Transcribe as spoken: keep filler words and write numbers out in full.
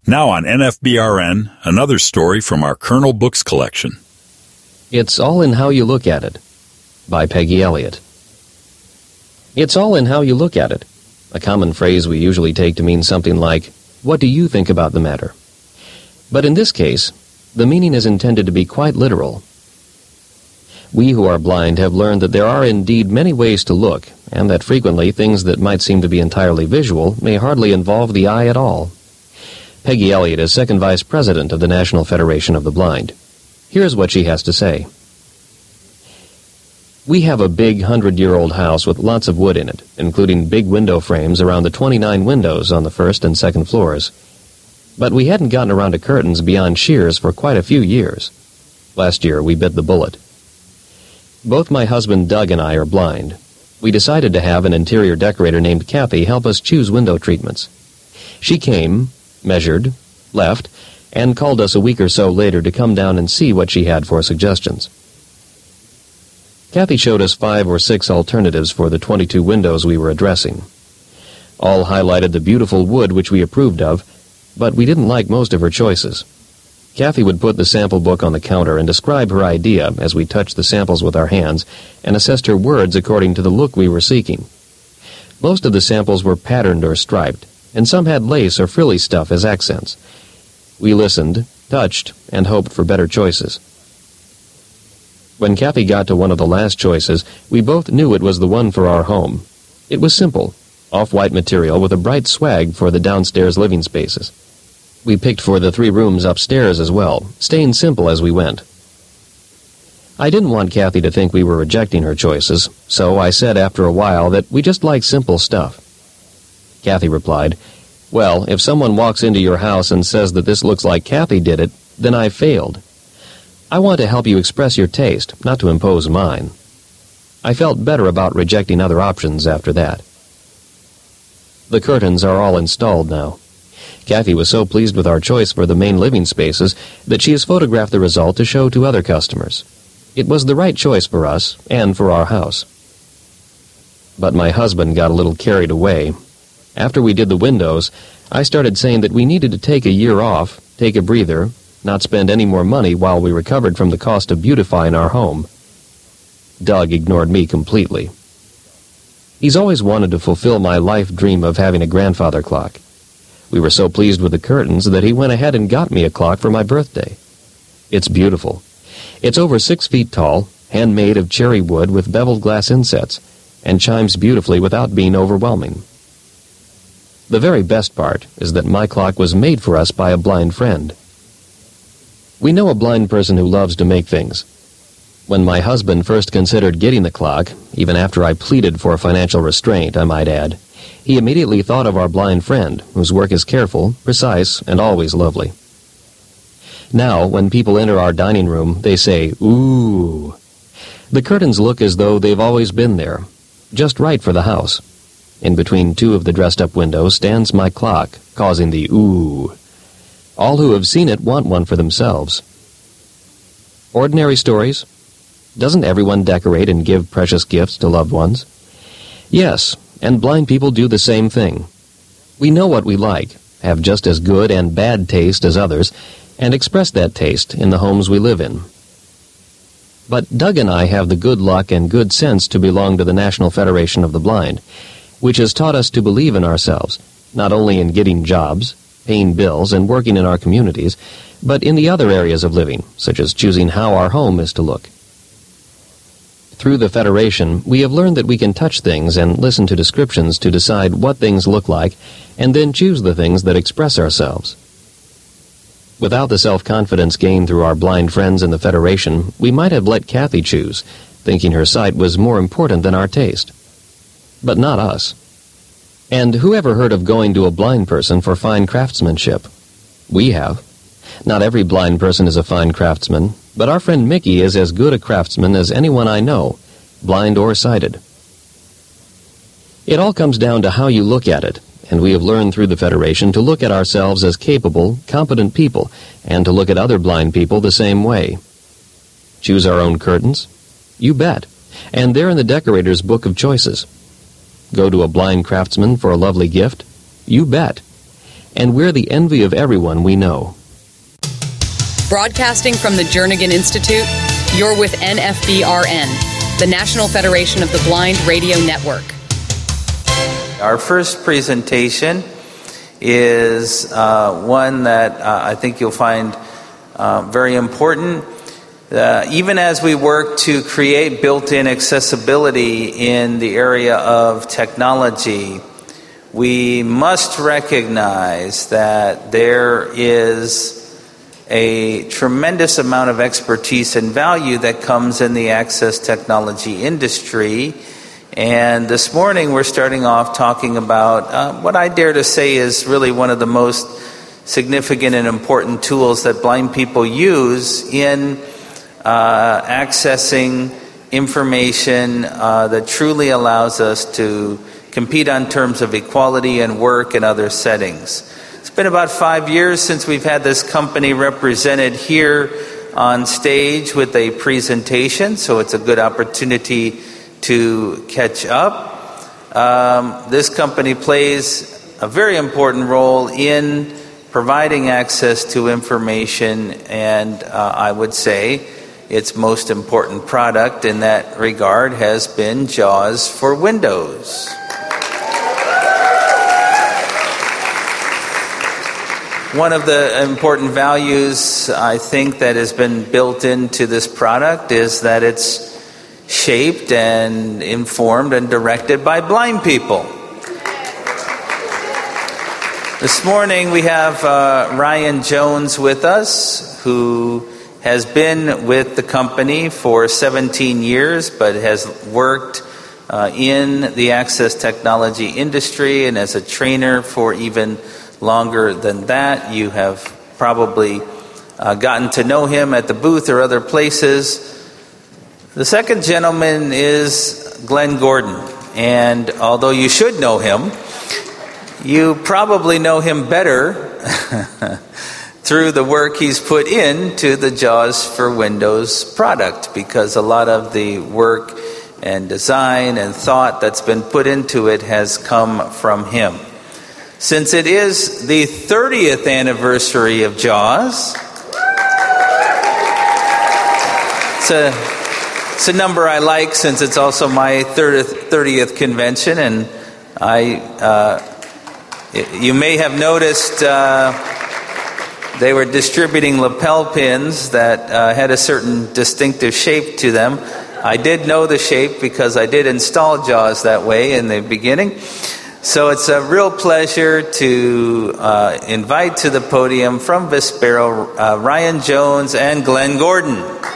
Now on N F B R N, another story from our Kernel Books collection. It's All in How You Look at It, by Peggy Elliott. It's all in how you look at it, a common phrase we usually take to mean something like, what do you think about the matter? But in this case, the meaning is intended to be quite literal. We who are blind have learned that there are indeed many ways to look, and that frequently things that might seem to be entirely visual may hardly involve the eye at all. Peggy Elliott is second vice president of the National Federation of the Blind. Here's what she has to say. We have a big hundred-year-old house with lots of wood in it, including big window frames around the twenty-nine windows on the first and second floors. But we hadn't gotten around to curtains beyond shears for quite a few years. Last year, we bit the bullet. Both my husband Doug and I are blind. We decided to have an interior decorator named Kathy help us choose window treatments. She came, measured, left, and called us a week or so later to come down and see what she had for suggestions. Kathy showed us five or six alternatives for the twenty-two windows we were addressing. All highlighted the beautiful wood which we approved of, but we didn't like most of her choices. Kathy would put the sample book on the counter and describe her idea as we touched the samples with our hands and assessed her words according to the look we were seeking. Most of the samples were patterned or striped, and some had lace or frilly stuff as accents. We listened, touched, and hoped for better choices. When Kathy got to one of the last choices, we both knew it was the one for our home. It was simple, off-white material with a bright swag for the downstairs living spaces. We picked for the three rooms upstairs as well, staying simple as we went. I didn't want Kathy to think we were rejecting her choices, so I said after a while that we just like simple stuff. Kathy replied, well, if someone walks into your house and says that this looks like Kathy did it, then I failed. I want to help you express your taste, not to impose mine. I felt better about rejecting other options after that. The curtains are all installed now. Kathy was so pleased with our choice for the main living spaces that she has photographed the result to show to other customers. It was the right choice for us and for our house. But my husband got a little carried away. After we did the windows, I started saying that we needed to take a year off, take a breather, not spend any more money while we recovered from the cost of beautifying our home. Doug ignored me completely. He's always wanted to fulfill my life dream of having a grandfather clock. We were so pleased with the curtains that he went ahead and got me a clock for my birthday. It's beautiful. It's over six feet tall, handmade of cherry wood with beveled glass insets, and chimes beautifully without being overwhelming. The very best part is that my clock was made for us by a blind friend. We know a blind person who loves to make things. When my husband first considered getting the clock, even after I pleaded for financial restraint, I might add, he immediately thought of our blind friend, whose work is careful, precise, and always lovely. Now, when people enter our dining room, they say, ooh. The curtains look as though they've always been there, just right for the house. In between two of the dressed-up windows stands my clock, causing the ooh. All who have seen it want one for themselves. Ordinary stories? Doesn't everyone decorate and give precious gifts to loved ones? Yes, and blind people do the same thing. We know what we like, have just as good and bad taste as others, and express that taste in the homes we live in. But Doug and I have the good luck and good sense to belong to the National Federation of the Blind, which has taught us to believe in ourselves, not only in getting jobs, paying bills, and working in our communities, but in the other areas of living, such as choosing how our home is to look. Through the Federation, we have learned that we can touch things and listen to descriptions to decide what things look like, and then choose the things that express ourselves. Without the self-confidence gained through our blind friends in the Federation, we might have let Kathy choose, thinking her sight was more important than our taste. But not us. And who ever heard of going to a blind person for fine craftsmanship? We have. Not every blind person is a fine craftsman, but our friend Mickey is as good a craftsman as anyone I know, blind or sighted. It all comes down to how you look at it, and we have learned through the Federation to look at ourselves as capable, competent people, and to look at other blind people the same way. Choose our own curtains? You bet. And they're in the decorator's book of choices. Go to a blind craftsman for a lovely gift? You bet. and we're the envy of everyone we know. Broadcasting from the Jernigan Institute, you're with N F B R N, the National Federation of the Blind Radio Network. Our first presentation is uh, one that uh, I think you'll find uh, very important. Uh, even as we work to create built-in accessibility in the area of technology, we must recognize that there is a tremendous amount of expertise and value that comes in the access technology industry. And this morning we're starting off talking about uh, what I dare to say is really one of the most significant and important tools that blind people use in uh, accessing information uh, that truly allows us to compete on terms of equality and work and other settings. It's been about five years since we've had this company represented here on stage with a presentation, so it's a good opportunity to catch up. Um, this company plays a very important role in providing access to information, and uh, I would say its most important product in that regard has been JAWS for Windows. One of the important values I think that has been built into this product is that it's shaped and informed and directed by blind people. This morning we have uh, Ryan Jones with us, who has been with the company for seventeen years, but has worked uh, in the access technology industry and as a trainer for even longer than that. You have probably uh, gotten to know him at the booth or other places. The second gentleman is Glenn Gordon, and although you should know him, you probably know him better through the work he's put into the JAWS for Windows product, because a lot of the work and design and thought that's been put into it has come from him. Since it is the thirtieth anniversary of JAWS, it's a, it's a number I like since it's also my thirtieth convention, and I, uh, you may have noticed uh, they were distributing lapel pins that uh, had a certain distinctive shape to them. I did know the shape because I did install JAWS that way in the beginning. So it's a real pleasure to uh, invite to the podium from Vispero uh, Ryan Jones and Glenn Gordon.